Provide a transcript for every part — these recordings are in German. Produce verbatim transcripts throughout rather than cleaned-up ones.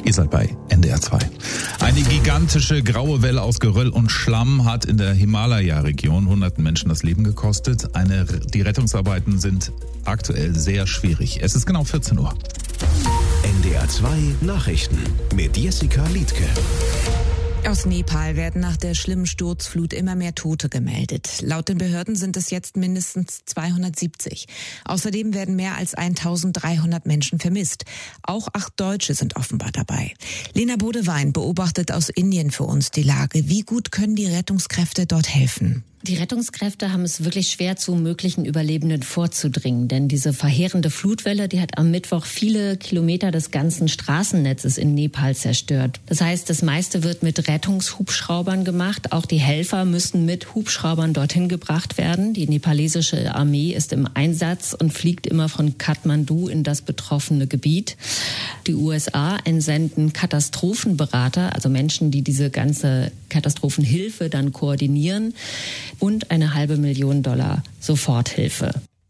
Ihr seid bei N D R zwei. Eine gigantische graue Welle aus Geröll und Schlamm hat in der Himalaya-Region hunderten Menschen das Leben gekostet. Eine, die Rettungsarbeiten sind aktuell sehr schwierig. Es ist genau vierzehn Uhr. N D R zwei Nachrichten mit Jessica Liedtke. Aus Nepal werden nach der schlimmen Sturzflut immer mehr Tote gemeldet. Laut den Behörden sind es jetzt mindestens zweihundertsiebzig. Außerdem werden mehr als eintausenddreihundert Menschen vermisst. Auch acht Deutsche sind offenbar dabei. Lena Bodewein beobachtet aus Indien für uns die Lage. Wie gut können die Rettungskräfte dort helfen? Die Rettungskräfte haben es wirklich schwer, zu möglichen Überlebenden vorzudringen. Denn diese verheerende Flutwelle, die hat am Mittwoch viele Kilometer des ganzen Straßennetzes in Nepal zerstört. Das heißt, das meiste wird mit Rettungshubschraubern gemacht. Auch die Helfer müssen mit Hubschraubern dorthin gebracht werden. Die nepalesische Armee ist im Einsatz und fliegt immer von Kathmandu in das betroffene Gebiet. Die U S A entsenden Katastrophenberater, also Menschen, die diese ganze Katastrophenhilfe dann koordinieren, und eine halbe Million Dollar Soforthilfe.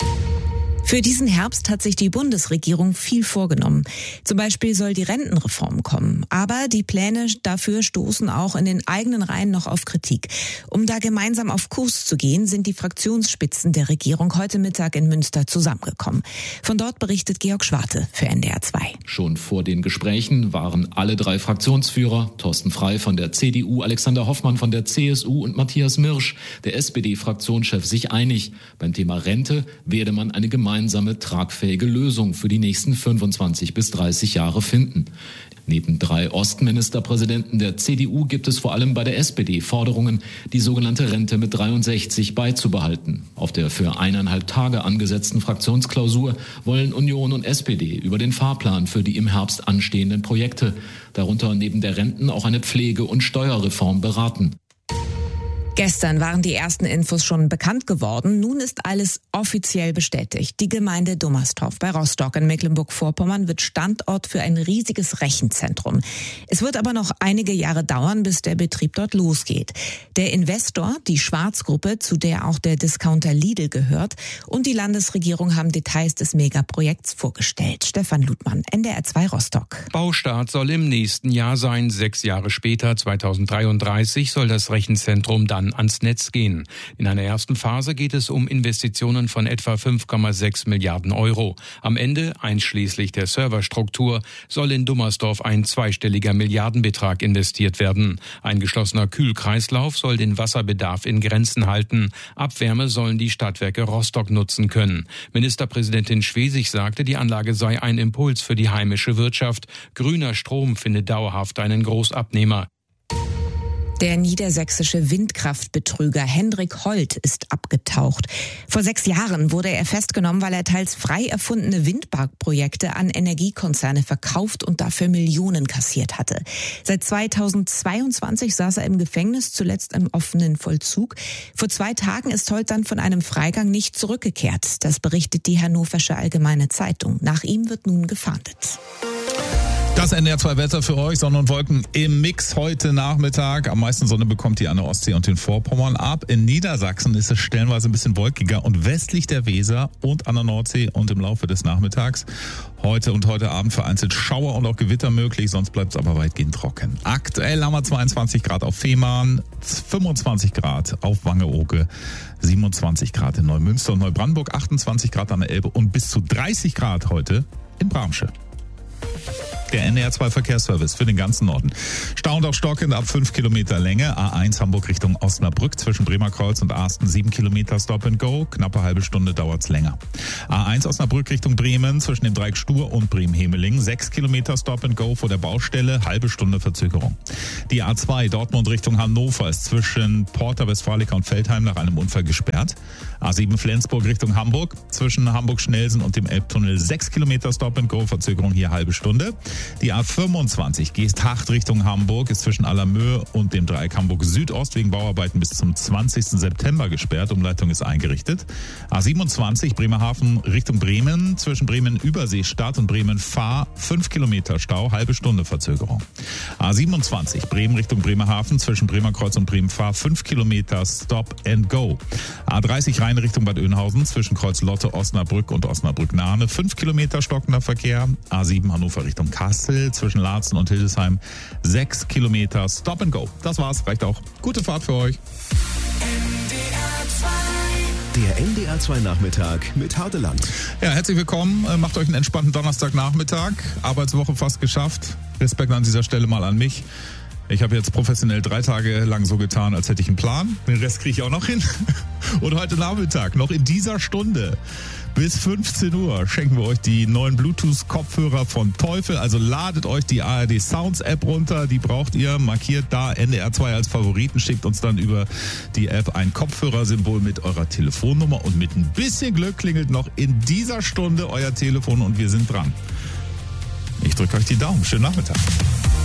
Für diesen Herbst hat sich die Bundesregierung viel vorgenommen. Zum Beispiel soll die Rentenreform kommen. Aber die Pläne dafür stoßen auch in den eigenen Reihen noch auf Kritik. Um da gemeinsam auf Kurs zu gehen, sind die Fraktionsspitzen der Regierung heute Mittag in Münster zusammengekommen. Von dort berichtet Georg Schwarte für N D R zwei. Schon vor den Gesprächen waren alle drei Fraktionsführer, Thorsten Frey von der C D U, Alexander Hoffmann von der C S U und Matthias Mirsch, der S P D-Fraktionschef, sich einig. Beim Thema Rente werde man eine gemeinsame gemeinsame, tragfähige Lösung für die nächsten fünfundzwanzig bis dreißig Jahre finden. Neben drei Ostministerpräsidenten der C D U gibt es vor allem bei der S P D Forderungen, die sogenannte Rente mit dreiundsechzig beizubehalten. Auf der für eineinhalb Tage angesetzten Fraktionsklausur wollen Union und S P D über den Fahrplan für die im Herbst anstehenden Projekte, darunter neben der Renten auch eine Pflege- und Steuerreform, beraten. Gestern waren die ersten Infos schon bekannt geworden. Nun ist alles offiziell bestätigt. Die Gemeinde Dummerstorf bei Rostock in Mecklenburg-Vorpommern wird Standort für ein riesiges Rechenzentrum. Es wird aber noch einige Jahre dauern, bis der Betrieb dort losgeht. Der Investor, die Schwarz-Gruppe, zu der auch der Discounter Lidl gehört, und die Landesregierung haben Details des Megaprojekts vorgestellt. Stefan Ludmann, N D R zwei Rostock. Baustart soll im nächsten Jahr sein. Sechs Jahre später, zweitausenddreiunddreißig, soll das Rechenzentrum dann ans Netz gehen. In einer ersten Phase geht es um Investitionen von etwa fünf Komma sechs Milliarden Euro. Am Ende, einschließlich der Serverstruktur, soll in Dummersdorf ein zweistelliger Milliardenbetrag investiert werden. Ein geschlossener Kühlkreislauf soll den Wasserbedarf in Grenzen halten. Abwärme sollen die Stadtwerke Rostock nutzen können. Ministerpräsidentin Schwesig sagte, die Anlage sei ein Impuls für die heimische Wirtschaft. Grüner Strom findet dauerhaft einen Großabnehmer. Der niedersächsische Windkraftbetrüger Hendrik Holt ist abgetaucht. Vor sechs Jahren wurde er festgenommen, weil er teils frei erfundene Windparkprojekte an Energiekonzerne verkauft und dafür Millionen kassiert hatte. Seit zweitausendzweiundzwanzig saß er im Gefängnis, zuletzt im offenen Vollzug. Vor zwei Tagen ist Holt dann von einem Freigang nicht zurückgekehrt. Das berichtet die Hannoversche Allgemeine Zeitung. Nach ihm wird nun gefahndet. Das N D R zwei Wetter für euch, Sonne und Wolken im Mix heute Nachmittag. Am meisten Sonne bekommt ihr an der Ostsee und den Vorpommern ab. In Niedersachsen ist es stellenweise ein bisschen wolkiger und westlich der Weser und an der Nordsee und im Laufe des Nachmittags. Heute und heute Abend vereinzelt Schauer und auch Gewitter möglich, sonst bleibt es aber weitgehend trocken. Aktuell haben wir zweiundzwanzig Grad auf Fehmarn, fünfundzwanzig Grad auf Wangerooge, siebenundzwanzig Grad in Neumünster und Neubrandenburg, achtundzwanzig Grad an der Elbe und bis zu dreißig Grad heute in Bramsche. Der N D R zwei Verkehrsservice für den ganzen Norden. Stau und auch stockend ab fünf Kilometer Länge. A eins Hamburg Richtung Osnabrück zwischen Bremerkreuz und Asten sieben Kilometer Stop and Go. Knappe halbe Stunde dauert's länger. A eins Osnabrück Richtung Bremen zwischen dem Dreieck Stur und Bremen-Hemeling. sechs Kilometer Stop and Go vor der Baustelle. Halbe Stunde Verzögerung. Die A zwei Dortmund Richtung Hannover ist zwischen Porta Westfalica und Veltheim nach einem Unfall gesperrt. A sieben Flensburg Richtung Hamburg zwischen Hamburg-Schnelsen und dem Elbtunnel. sechs Kilometer Stop and Go. Verzögerung hier halbe Stunde. Die A fünfundzwanzig Geesthacht Richtung Hamburg ist zwischen Allermöhe und dem Dreieck Hamburg Südost wegen Bauarbeiten bis zum zwanzigsten September gesperrt. Umleitung ist eingerichtet. A siebenundzwanzig Bremerhaven Richtung Bremen zwischen Bremen-Überseestadt und Bremen-Fahr fünf Kilometer Stau, halbe Stunde Verzögerung. A siebenundzwanzig Bremen Richtung Bremerhaven zwischen Bremerkreuz und Bremen-Fahr fünf Kilometer Stop and Go. A dreißig Rhein Richtung Bad Oeynhausen zwischen Kreuz Lotte, Osnabrück und Osnabrück-Nahne fünf Kilometer stockender Verkehr. A sieben Hannover Richtung Karl Kassel zwischen Laatzen und Hildesheim. Sechs Kilometer Stop and Go. Das war's, reicht auch. Gute Fahrt für euch. Der N D R zwei Nachmittag mit Hardeland. Ja, herzlich willkommen. Macht euch einen entspannten Donnerstagnachmittag. Arbeitswoche fast geschafft. Respekt an dieser Stelle mal an mich. Ich habe jetzt professionell drei Tage lang so getan, als hätte ich einen Plan. Den Rest kriege ich auch noch hin. Und heute Nachmittag, noch in dieser Stunde bis fünfzehn Uhr, schenken wir euch die neuen Bluetooth-Kopfhörer von Teufel. Also ladet euch die A R D Sounds App runter. Die braucht ihr. Markiert da N D R zwei als Favoriten. Schickt uns dann über die App ein Kopfhörersymbol mit eurer Telefonnummer. Und mit ein bisschen Glück klingelt noch in dieser Stunde euer Telefon und wir sind dran. Ich drücke euch die Daumen. Schönen Nachmittag.